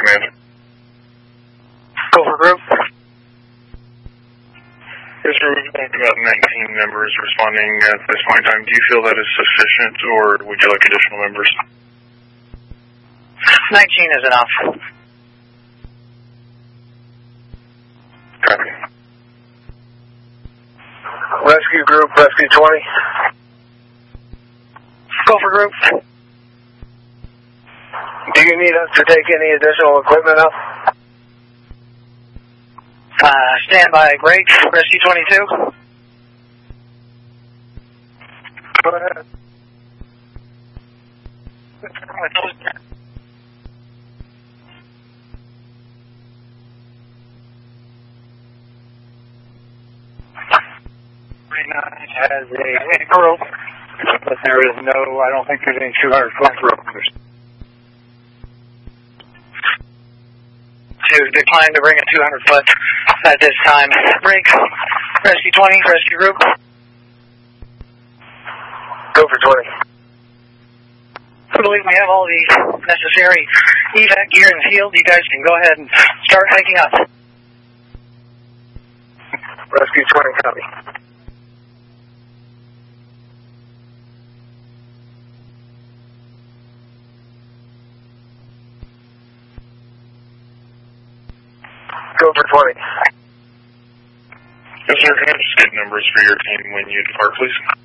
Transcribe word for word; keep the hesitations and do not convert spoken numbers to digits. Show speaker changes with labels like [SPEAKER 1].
[SPEAKER 1] command.
[SPEAKER 2] Go for group.
[SPEAKER 1] Yes, sir. We've got about nineteen members responding at this point in time. Do you feel that is sufficient, or would you like additional members?
[SPEAKER 2] nineteen is enough.
[SPEAKER 1] Copy.
[SPEAKER 3] Rescue group, rescue twenty.
[SPEAKER 2] Go for group.
[SPEAKER 3] Do you need us to take any additional equipment up?
[SPEAKER 2] Uh, stand by, break, rescue twenty-two.
[SPEAKER 3] Go ahead.
[SPEAKER 4] thirty-nine has a rope, but there is no, I don't think there's any two hundred foot rope.
[SPEAKER 2] To decline to bring a two hundred foot at this time. Break, rescue twenty, rescue group.
[SPEAKER 3] Go for twenty.
[SPEAKER 2] I believe we have all the necessary evac gear in the field. You guys can go ahead and start hiking up.
[SPEAKER 3] Rescue twenty, copy. Go for twenty.
[SPEAKER 1] Yes, sir. Can I just get numbers for your team when you depart, please?